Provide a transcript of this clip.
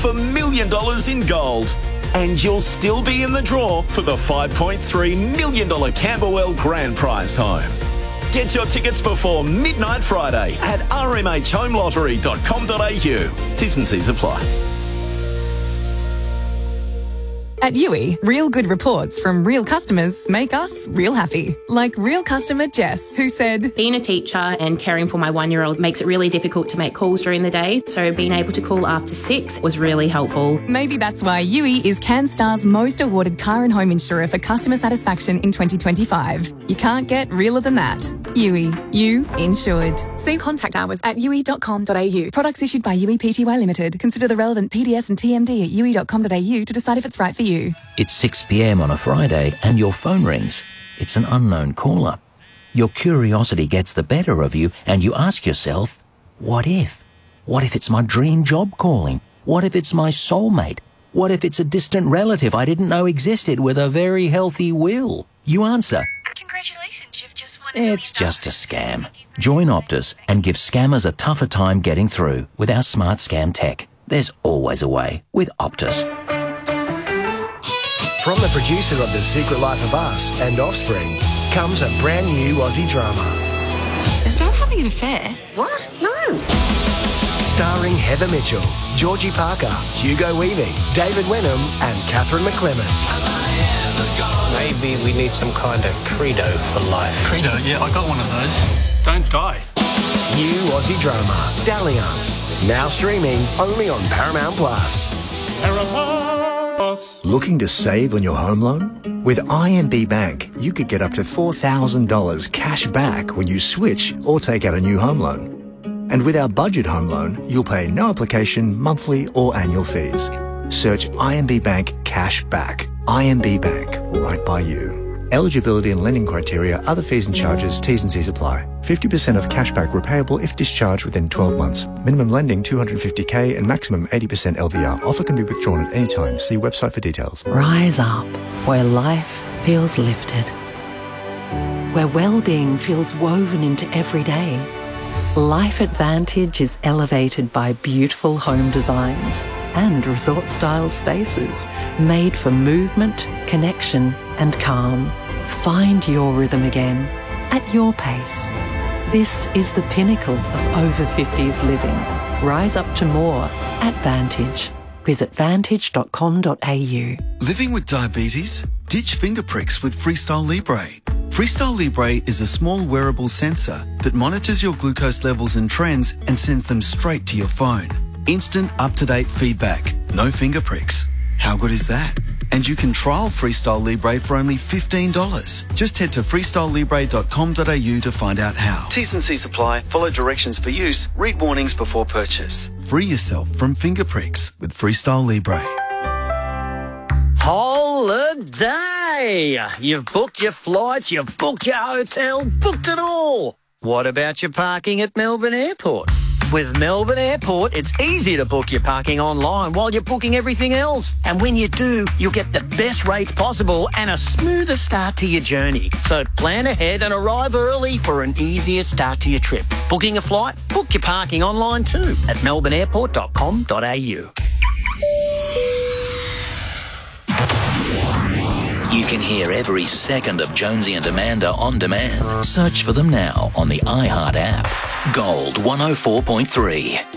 $1 million in gold. And you'll still be in the draw for the $5.3 million Camberwell Grand Prize home. Get your tickets before midnight Friday at rmhhomelottery.com.au. T's and C's apply. At Yui, real good reports from real customers make us real happy. Like real customer Jess, who said, being a teacher and caring for my 1-year-old makes it really difficult to make calls during the day, so being able to call after 6 was really helpful. Maybe that's why Yui is CanStar's most awarded car and home insurer for customer satisfaction in 2025. You can't get realer than that. Yui, you insured. See contact hours at yui.com.au. Products issued by Yui Pty Limited. Consider the relevant PDS and TMD at yui.com.au to decide if it's right for you. It's 6 p.m. on a Friday and your phone rings. It's an unknown caller. Your curiosity gets the better of you and you ask yourself, what if? What if it's my dream job calling? What if it's my soulmate? What if it's a distant relative I didn't know existed with a very healthy will? You answer, congratulations, you've just won. It's just a scam. Join Optus and give scammers a tougher time getting through with our smart scam tech. There's always a way with Optus. From the producer of The Secret Life of Us and Offspring comes a brand new Aussie drama. Is Dad having an affair? What? No. Starring Heather Mitchell, Georgie Parker, Hugo Weaving, David Wenham and Catherine McClements. Maybe we need some kind of credo for life. Credo? Yeah, I got one of those. Don't die. New Aussie drama, Dalliance. Now streaming only on Paramount Plus. Looking to save on your home loan? With IMB Bank, you could get up to $4,000 cash back when you switch or take out a new home loan. And with our budget home loan, you'll pay no application, monthly or annual fees. Search IMB Bank Cash Back. IMB Bank, right by you. Eligibility and lending criteria, other fees and charges, T's and C's apply. 50% of cashback repayable if discharged within 12 months. Minimum lending $250K and maximum 80% LVR. Offer can be withdrawn at any time. See website for details. Rise up where life feels lifted. Where well-being feels woven into every day. Life Advantage is elevated by beautiful home designs and resort-style spaces made for movement, connection and calm. Find your rhythm again at your pace. This is the pinnacle of over 50s living. Rise up to more at Vantage. Visit vantage.com.au. Living with diabetes? Ditch finger pricks with Freestyle Libre. Freestyle Libre is a small wearable sensor that monitors your glucose levels and trends and sends them straight to your phone. Instant, up-to-date feedback. No finger pricks. How good is that? And you can trial Freestyle Libre for only $15. Just head to freestylelibre.com.au to find out how. T's and C's apply. Follow directions for use. Read warnings before purchase. Free yourself from finger pricks with Freestyle Libre. Holiday! You've booked your flights, you've booked your hotel, booked it all. What about your parking at Melbourne Airport? With Melbourne Airport, it's easy to book your parking online while you're booking everything else. And when you do, you'll get the best rates possible and a smoother start to your journey. So plan ahead and arrive early for an easier start to your trip. Booking a flight? Book your parking online too at melbourneairport.com.au. You can hear every second of Jonesy and Amanda on demand. Search for them now on the iHeart app. Gold 104.3.